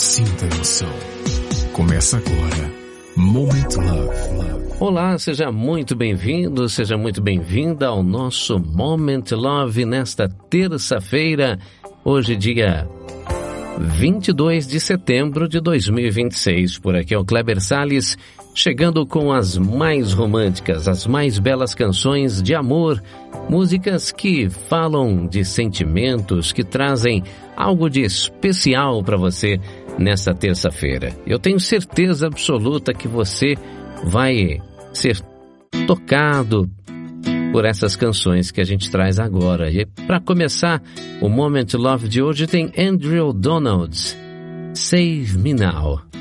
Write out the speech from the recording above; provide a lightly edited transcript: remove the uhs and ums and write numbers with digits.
Sinta a emoção. Começa agora, Moment Love. Olá, seja muito bem-vindo, seja muito bem-vinda ao nosso Moment Love nesta terça-feira, hoje dia 22 de setembro de 2026. Por aqui é o Kleber Salles, chegando com as mais românticas, as mais belas canções de amor, músicas que falam de sentimentos, que trazem algo de especial para você nesta terça-feira. Eu tenho certeza absoluta que você vai ser tocado por essas canções que a gente traz agora. E para começar, o Moment Love de hoje tem Andrew Donalds, Save Me Now.